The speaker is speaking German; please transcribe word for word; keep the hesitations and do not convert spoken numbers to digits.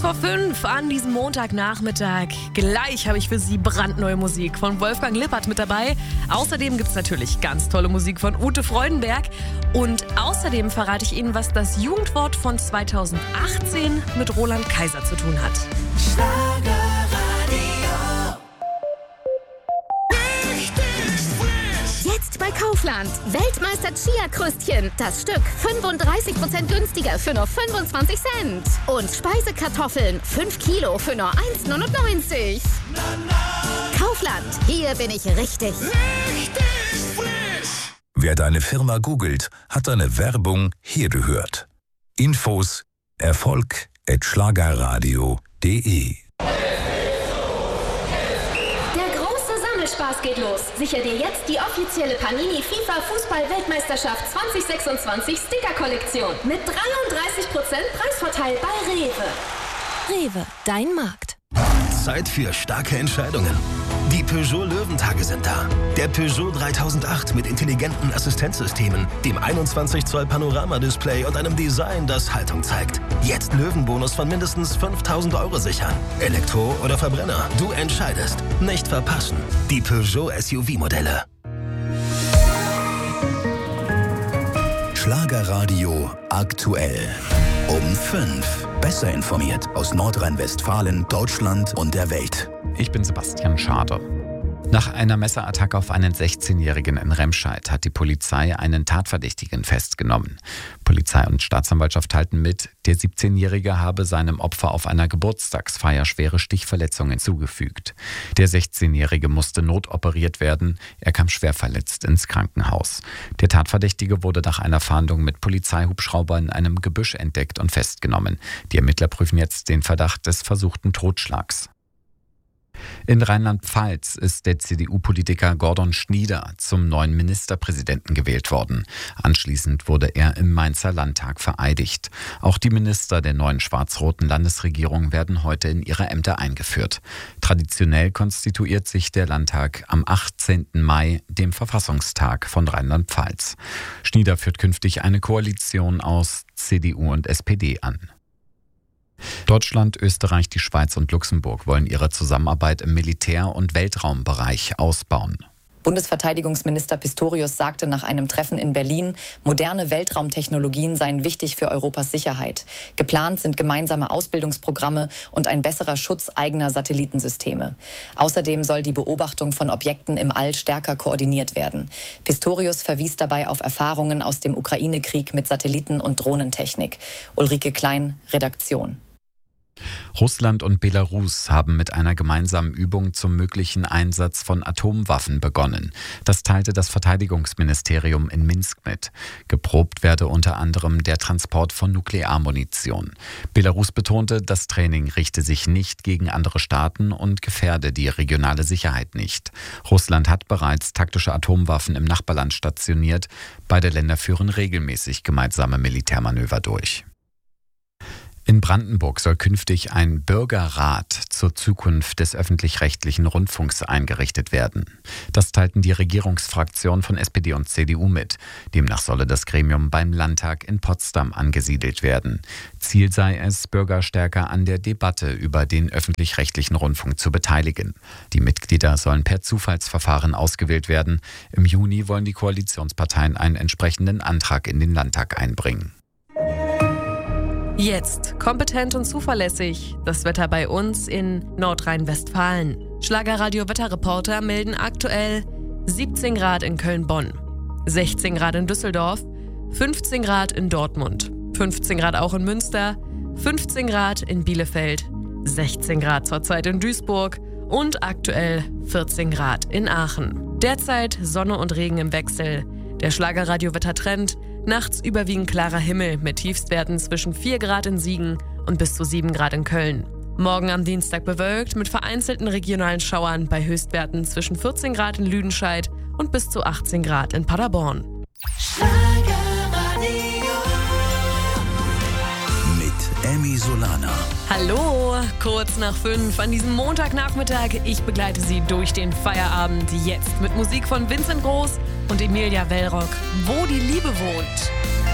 vor fünf an diesem Montagnachmittag. Gleich habe ich für Sie brandneue Musik von Wolfgang Lippert mit dabei. Außerdem gibt es natürlich ganz tolle Musik von Ute Freudenberg. Und außerdem verrate ich Ihnen, was das Jugendwort von zweitausendachtzehn mit Roland Kaiser zu tun hat. Jetzt bei Kaufland. Weltmeister Chia-Krüstchen. Das Stück fünfunddreißig Prozent günstiger für nur fünfundzwanzig Cent. Und Speisekartoffeln. fünf Kilo für nur eins neunundneunzig. Kaufland. Hier bin ich richtig. Richtig frisch. Wer deine Firma googelt, hat deine Werbung hier gehört. Infos erfolg at schlagerradio punkt de. Spaß geht los. Sicher dir jetzt die offizielle Panini FIFA Fußball-Weltmeisterschaft zwanzig sechsundzwanzig Sticker-Kollektion mit dreiunddreißig Prozent Preisvorteil bei Rewe. Rewe, dein Markt. Zeit für starke Entscheidungen. Die Peugeot Löwentage sind da. Der Peugeot dreitausendacht mit intelligenten Assistenzsystemen, dem einundzwanzig Zoll Panoramadisplay und einem Design, das Haltung zeigt. Jetzt Löwenbonus von mindestens fünftausend Euro sichern. Elektro oder Verbrenner, du entscheidest. Nicht verpassen. Die Peugeot S U V-Modelle. Schlagerradio aktuell. Um fünf. Besser informiert aus Nordrhein-Westfalen, Deutschland und der Welt. Ich bin Sebastian Schade. Nach einer Messerattacke auf einen sechzehnjährigen in Remscheid hat die Polizei einen Tatverdächtigen festgenommen. Polizei und Staatsanwaltschaft teilten mit, der siebzehnjährige habe seinem Opfer auf einer Geburtstagsfeier schwere Stichverletzungen zugefügt. Der sechzehnjährige musste notoperiert werden, er kam schwer verletzt ins Krankenhaus. Der Tatverdächtige wurde nach einer Fahndung mit Polizeihubschrauber in einem Gebüsch entdeckt und festgenommen. Die Ermittler prüfen jetzt den Verdacht des versuchten Totschlags. In Rheinland-Pfalz ist der C D U-Politiker Gordon Schnieder zum neuen Ministerpräsidenten gewählt worden. Anschließend wurde er im Mainzer Landtag vereidigt. Auch die Minister der neuen schwarz-roten Landesregierung werden heute in ihre Ämter eingeführt. Traditionell konstituiert sich der Landtag am achtzehnten Mai, dem Verfassungstag von Rheinland-Pfalz. Schnieder führt künftig eine Koalition aus C D U und S P D an. Deutschland, Österreich, die Schweiz und Luxemburg wollen ihre Zusammenarbeit im Militär- und Weltraumbereich ausbauen. Bundesverteidigungsminister Pistorius sagte nach einem Treffen in Berlin, moderne Weltraumtechnologien seien wichtig für Europas Sicherheit. Geplant sind gemeinsame Ausbildungsprogramme und ein besserer Schutz eigener Satellitensysteme. Außerdem soll die Beobachtung von Objekten im All stärker koordiniert werden. Pistorius verwies dabei auf Erfahrungen aus dem Ukraine-Krieg mit Satelliten- und Drohnentechnik. Ulrike Klein, Redaktion. Russland und Belarus haben mit einer gemeinsamen Übung zum möglichen Einsatz von Atomwaffen begonnen. Das teilte das Verteidigungsministerium in Minsk mit. Geprobt werde unter anderem der Transport von Nuklearmunition. Belarus betonte, das Training richte sich nicht gegen andere Staaten und gefährde die regionale Sicherheit nicht. Russland hat bereits taktische Atomwaffen im Nachbarland stationiert. Beide Länder führen regelmäßig gemeinsame Militärmanöver durch. In Brandenburg soll künftig ein Bürgerrat zur Zukunft des öffentlich-rechtlichen Rundfunks eingerichtet werden. Das teilten die Regierungsfraktionen von S P D und C D U mit. Demnach solle das Gremium beim Landtag in Potsdam angesiedelt werden. Ziel sei es, Bürger stärker an der Debatte über den öffentlich-rechtlichen Rundfunk zu beteiligen. Die Mitglieder sollen per Zufallsverfahren ausgewählt werden. Im Juni wollen die Koalitionsparteien einen entsprechenden Antrag in den Landtag einbringen. Jetzt kompetent und zuverlässig. Das Wetter bei uns in Nordrhein-Westfalen. Schlagerradio-Wetterreporter melden aktuell siebzehn Grad in Köln-Bonn, sechzehn Grad in Düsseldorf, fünfzehn Grad in Dortmund, fünfzehn Grad auch in Münster, fünfzehn Grad in Bielefeld, sechzehn Grad zurzeit in Duisburg und aktuell vierzehn Grad in Aachen. Derzeit Sonne und Regen im Wechsel. Der Schlagerradio-Wettertrend: nachts überwiegend klarer Himmel mit Tiefstwerten zwischen vier Grad in Siegen und bis zu sieben Grad in Köln. Morgen am Dienstag bewölkt mit vereinzelten regionalen Schauern bei Höchstwerten zwischen vierzehn Grad in Lüdenscheid und bis zu achtzehn Grad in Paderborn. Mit Emmy Solana. Hallo, kurz nach fünf an diesem Montagnachmittag. Ich begleite Sie durch den Feierabend jetzt mit Musik von Vincent Groß und Emilia Wellrock. Wo die Liebe wohnt.